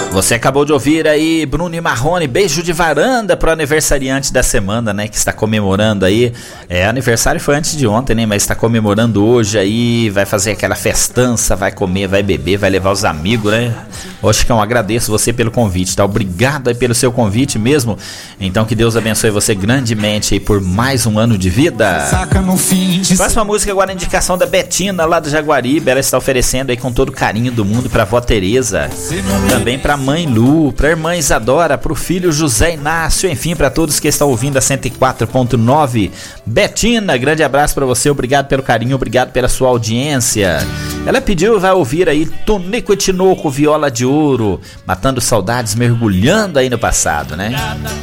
Você acabou de ouvir aí Bruno e Marrone, beijo de varanda pro aniversariante da semana, né, que está comemorando aí, aniversário foi antes de ontem, né, mas está comemorando hoje aí, vai fazer aquela festança, vai comer, vai beber, vai levar os amigos, né. Ô Chicão, agradeço você pelo convite, tá, obrigado aí pelo seu convite mesmo, então que Deus abençoe você grandemente aí por mais um ano de vida. Próxima música agora, a indicação da Betina lá do Jaguaribe, ela está oferecendo aí com todo o carinho do mundo pra avó Tereza, também pra mãe Lu, pra irmã Isadora, pro filho José Inácio, enfim, pra todos que estão ouvindo a 104.9. Betina, grande abraço pra você, obrigado pelo carinho, obrigado pela sua audiência. Ela pediu, vai ouvir aí Tonico e Tinoco, Viola de Ouro, matando saudades, mergulhando aí no passado, né?